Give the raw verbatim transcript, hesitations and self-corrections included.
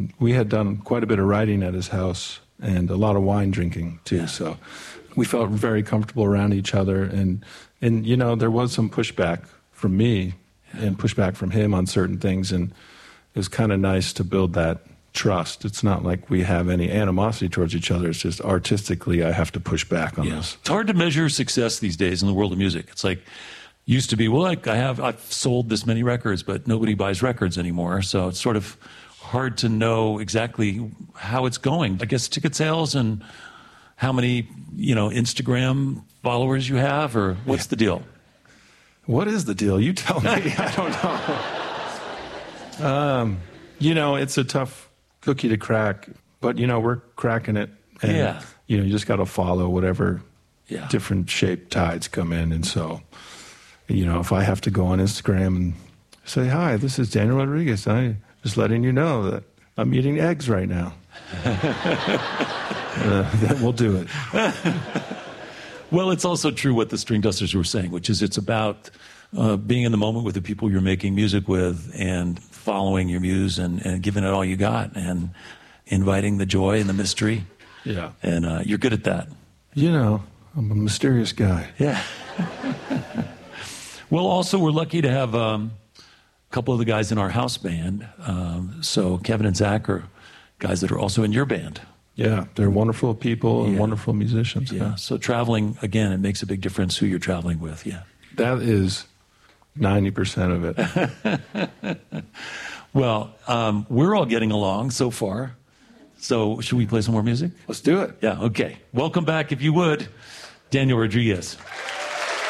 and we had done quite a bit of writing at his house and a lot of wine drinking too. Yeah. So we felt very comfortable around each other, and and you know there was some pushback from me yeah. and pushback from him on certain things, and it was kind of nice to build that trust. It's not like we have any animosity towards each other. It's just artistically I have to push back on yeah. this. It's hard to measure success these days in the world of music. It's like used to be, well, like I have I've sold this many records, but nobody buys records anymore. So it's sort of hard to know exactly how it's going. I guess ticket sales and how many, you know, Instagram followers you have, or what's yeah. the deal? What is the deal? You tell me. I don't know. Um, you know, it's a tough cookie to crack, but you know, we're cracking it. And, yeah. you know, you just got to follow whatever yeah. different shaped tides come in. And so, you know, if I have to go on Instagram and say, hi, this is Daniel Rodriguez. I just letting you know that I'm eating eggs right now. uh, then we'll do it. Well, it's also true what the String Dusters were saying, which is it's about uh, being in the moment with the people you're making music with and following your muse and, and giving it all you got and inviting the joy and the mystery. Yeah. And uh, you're good at that. You know, I'm a mysterious guy. Yeah. Well, also, we're lucky to have um, a couple of the guys in our house band. Um, so Kevin and Zach are guys that are also in your band. Yeah, they're wonderful people and yeah. wonderful musicians. Yeah. yeah. So traveling, again, it makes a big difference who you're traveling with. Yeah. That is ninety percent of it. Well, um, we're all getting along so far. So should we play some more music? Let's do it. Yeah, okay. Welcome back, if you would, Daniel Rodriguez.